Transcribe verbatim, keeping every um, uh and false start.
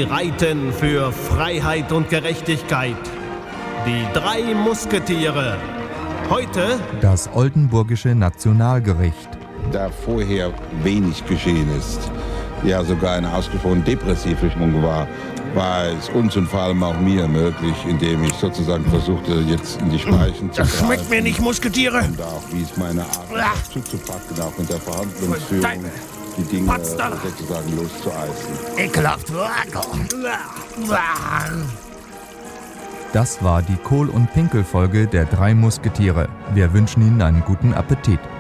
Sie reiten für Freiheit und Gerechtigkeit. Die drei Musketiere. Heute das oldenburgische Nationalgericht. Da vorher wenig geschehen ist, ja sogar eine ausgesprochen depressive Stimmung war, war es uns und vor allem auch mir möglich, indem ich sozusagen versuchte, jetzt in die Speichen zu Das schmeckt mir nicht, Musketiere. Und auch, wie es meine Art zuzupacken, auch mit der Verhandlungsführung, die Dinge sozusagen loszueisen. Ekelhaft. Das war die Kohl- und Pinkel-Folge der drei Musketiere. Wir wünschen Ihnen einen guten Appetit.